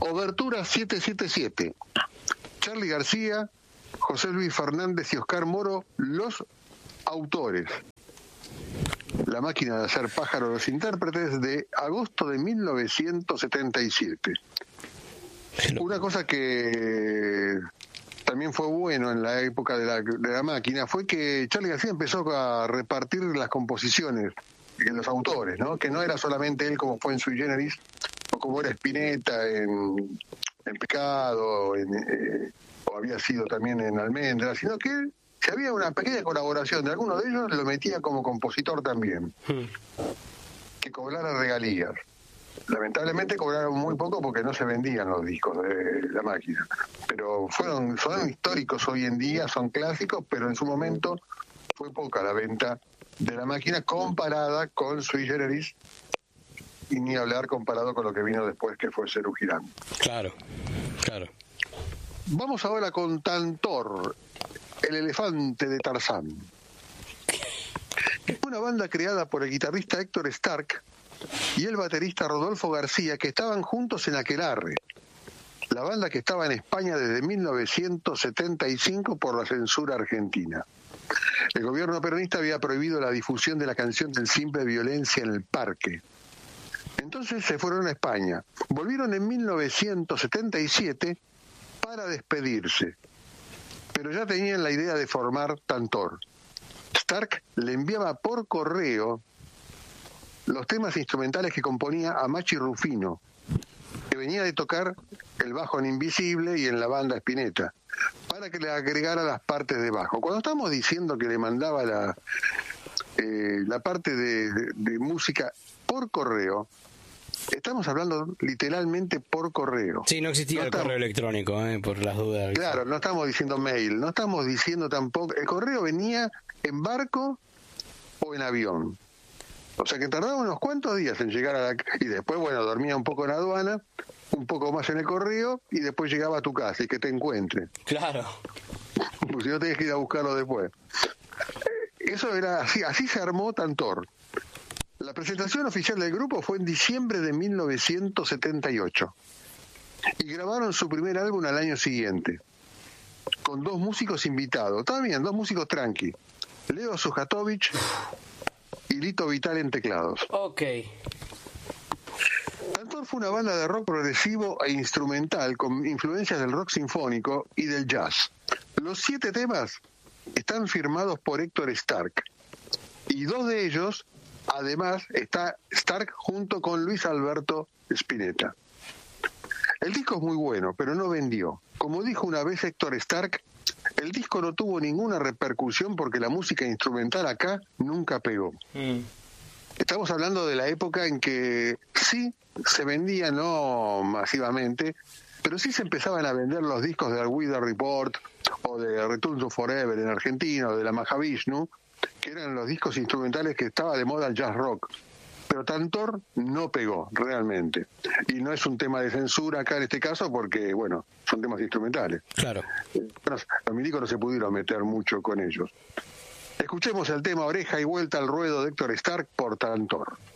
Obertura 777. Charly García, José Luis Fernández y Oscar Moro, los autores. La máquina de hacer pájaros, los intérpretes, de agosto de 1977. Una cosa que también fue bueno en la época de la máquina fue que Charly García empezó a repartir las composiciones en los autores, ¿no? Que no era solamente él como fue en Sui Generis, o como era Spinetta en Pecado, o había sido también en Almendra, sino que si había una pequeña colaboración de alguno de ellos, lo metía como compositor también, que cobrara regalías. Lamentablemente cobraron muy poco porque no se vendían los discos de la máquina, pero son históricos hoy en día, son clásicos, pero en su momento fue poca la venta de la máquina comparada con Sui Generis, y ni hablar comparado con lo que vino después, que fue Serú Girán. Claro. Vamos ahora con Tantor, el elefante de Tarzán. Una banda creada por el guitarrista Héctor Stark y el baterista Rodolfo García, que estaban juntos en Aquelarre, la banda que estaba en España desde 1975 por la censura argentina. El gobierno peronista había prohibido la difusión de la canción del Simple Violencia en el Parque. Entonces se fueron a España. Volvieron en 1977 para despedirse, pero ya tenían la idea de formar Tantor. Stark le enviaba por correo los temas instrumentales que componía a Machi Rufino, que venía de tocar el bajo en Invisible y en la banda Spinetta, para que le agregara las partes de bajo. Cuando estamos diciendo que le mandaba la parte de música por correo, estamos hablando literalmente por correo. Sí, no existía el correo electrónico, por las dudas. Claro, no estamos diciendo mail, no estamos diciendo tampoco... El correo venía en barco o en avión. O sea que tardaba unos cuantos días en llegar y después, bueno, dormía un poco en la aduana, un poco más en el correo, y después llegaba a tu casa y que te encuentre. Claro. Pues si no tenés que ir a buscarlo después. Eso era así se armó Tantor. La presentación oficial del grupo fue en diciembre de 1978 y grabaron su primer álbum al año siguiente, con 2 músicos invitados. Está bien, 2 músicos tranqui. Leo Sujatovich y Lito Vital en teclados. Ok. Tantor fue una banda de rock progresivo e instrumental con influencias del rock sinfónico y del jazz. Los 7 temas están firmados por Héctor Stark, y 2 de ellos, además, está Stark junto con Luis Alberto Spinetta. El disco es muy bueno, pero no vendió. Como dijo una vez Héctor Stark, el disco no tuvo ninguna repercusión porque la música instrumental acá nunca pegó. Estamos hablando de la época en que sí se vendía, no masivamente, pero sí se empezaban a vender los discos de Weather Report o de Return to Forever en Argentina, o de la Mahavishnu, que eran los discos instrumentales que estaba de moda el jazz rock. Pero Tantor no pegó, realmente. Y no es un tema de censura acá en este caso, porque, bueno, son temas instrumentales. Claro. Los milicos no se pudieron meter mucho con ellos. Escuchemos el tema Oreja y Vuelta al Ruedo de Héctor Stark por Tantor.